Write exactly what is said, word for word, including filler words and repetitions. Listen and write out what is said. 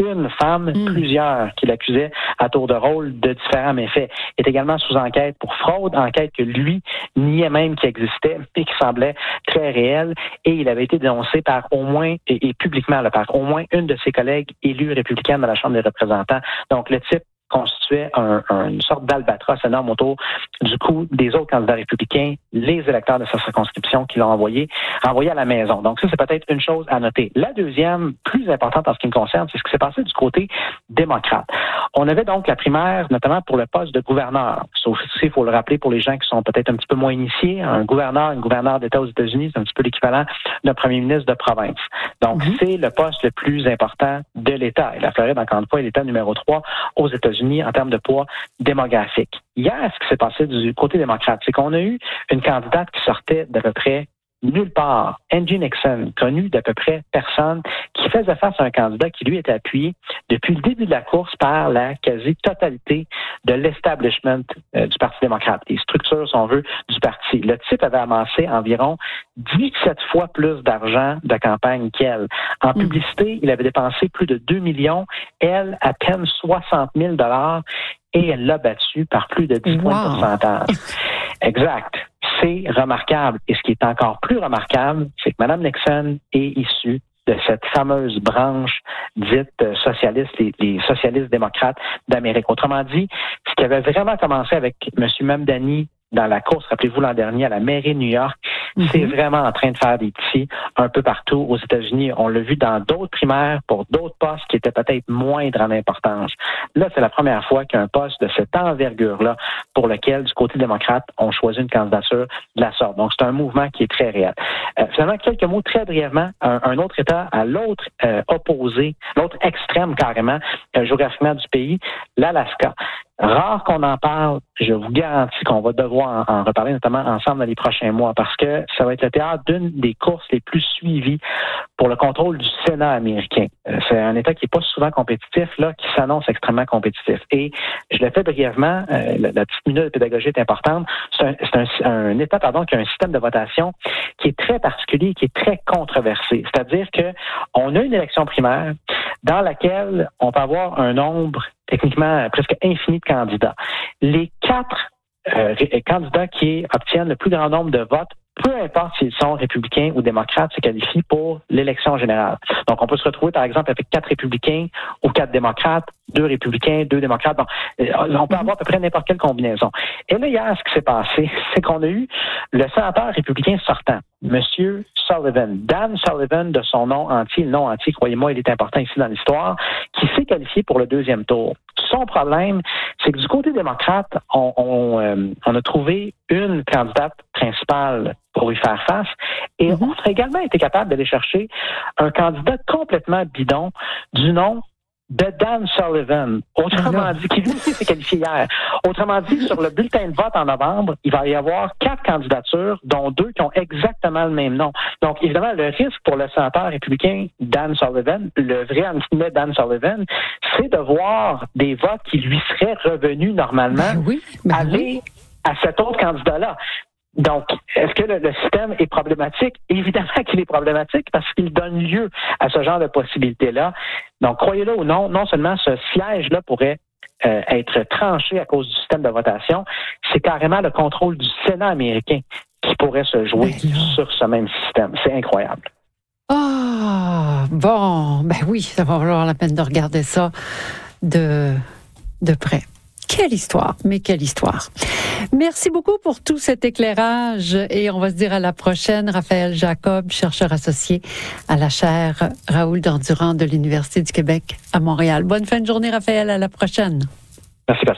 une femme, mmh. plusieurs qui l'accusaient à tour de rôle de différents méfaits. Il est également sous enquête pour fraude, enquête que lui niait même qui existait et qui semblait très réelle. Et il avait été dénoncé par au moins, et, et publiquement, là, par au moins une de ses collègues élus républicaines dans la Chambre des représentants. Donc, le type constituait un, un, une sorte d'albatros énorme autour du coup des autres candidats républicains, les électeurs de sa circonscription qui l'ont envoyé, envoyé à la maison. Donc ça, c'est peut-être une chose à noter. La deuxième, plus importante en ce qui me concerne, c'est ce qui s'est passé du côté démocrate. On avait donc la primaire, notamment pour le poste de gouverneur. Sauf ici, il faut le rappeler pour les gens qui sont peut-être un petit peu moins initiés, un gouverneur, une gouverneure d'État aux États-Unis, c'est un petit peu l'équivalent d'un premier ministre de province. Donc, mm-hmm. c'est le poste le plus important de l'État. Et la Floride, encore une fois, est l'État numéro trois aux États-Unis en termes de poids démographique. Hier, ce qui s'est passé du côté démocrate, c'est qu'on a eu une candidate qui sortait d'à peu près nulle part, Angie Nixon, connue d'à peu près personne, qui faisait face à un candidat qui, lui, était appuyé depuis le début de la course par la quasi-totalité de l'establishment euh, du Parti démocrate, les structures, si on veut, du parti. Le type avait amassé environ dix-sept fois plus d'argent de campagne qu'elle. En mmh. publicité, il avait dépensé plus de deux millions, elle, à peine soixante mille dollars, et elle l'a battu par plus de dix wow. points de pourcentage. Exact. C'est remarquable. Et ce qui est encore plus remarquable, c'est que Mme Nixon est issue de cette fameuse branche dite socialiste, les, les socialistes démocrates d'Amérique. Autrement dit, ce qui avait vraiment commencé avec M. Mamdani dans la course, rappelez-vous l'an dernier, à la mairie de New York, mm-hmm. c'est vraiment en train de faire des petits un peu partout aux États-Unis. On l'a vu dans d'autres primaires pour d'autres postes qui étaient peut-être moindres en importance. Là, c'est la première fois qu'il y a un poste de cette envergure-là pour lequel, du côté démocrate, on choisit une candidature de la sorte. Donc, c'est un mouvement qui est très réel. Euh, finalement, quelques mots très brièvement. Un, un autre État à l'autre euh, opposé, l'autre extrême carrément, euh, géographiquement du pays, l'Alaska. Rare qu'on en parle, je vous garantis qu'on va devoir en, en reparler notamment ensemble dans les prochains mois parce que ça va être le théâtre d'une des courses les plus suivies pour le contrôle du Sénat américain. C'est un État qui n'est pas souvent compétitif, là, qui s'annonce extrêmement compétitif. Et je le fais brièvement, euh, la, la petite minute de pédagogie est importante. C'est un, c'est un, un État pardon, qui a un système de votation qui est très particulier, qui est très controversé. C'est-à-dire que on a une élection primaire dans laquelle on peut avoir un nombre techniquement presque infini de candidats. Les quatre euh, candidats qui obtiennent le plus grand nombre de votes, peu importe s'ils sont républicains ou démocrates, se qualifient pour l'élection générale. Donc, on peut se retrouver, par exemple, avec quatre républicains ou quatre démocrates, deux républicains, deux démocrates. Bon, on peut avoir à peu près n'importe quelle combinaison. Et là, hier, ce qui s'est passé, c'est qu'on a eu le sénateur républicain sortant, M. Sullivan, Dan Sullivan, de son nom entier, le nom entier, croyez-moi, il est important ici dans l'histoire, qui s'est qualifié pour le deuxième tour. Son problème, c'est que du côté démocrate, on, on, euh, on a trouvé une candidate principale pour y faire face et mm-hmm. on a également été capable d'aller chercher un candidat complètement bidon du nom de Dan Sullivan, autrement dit, qui lui aussi s'est qualifié hier. Autrement dit, sur le bulletin de vote en novembre, il va y avoir quatre candidatures, dont deux qui ont exactement le même nom. Donc, évidemment, le risque pour le sénateur républicain Dan Sullivan, le vrai entre guillemets Dan Sullivan, c'est de voir des votes qui lui seraient revenus normalement ben oui, ben aller oui. à cet autre candidat-là. Donc, est-ce que le, le système est problématique? Évidemment qu'il est problématique parce qu'il donne lieu à ce genre de possibilités-là. Donc, croyez-le ou non, non seulement ce siège-là pourrait euh, être tranché à cause du système de votation, c'est carrément le contrôle du Sénat américain qui pourrait se jouer ben sur ce même système. C'est incroyable. Ah, oh, bon, ben oui, ça va valoir la peine de regarder ça de, de près. Quelle histoire, mais quelle histoire. Merci beaucoup pour tout cet éclairage et on va se dire à la prochaine. Raphaël Jacob, chercheur associé à la chaire Raoul Dandurand de l'Université du Québec à Montréal. Bonne fin de journée, Raphaël, à la prochaine. Merci, Pascal.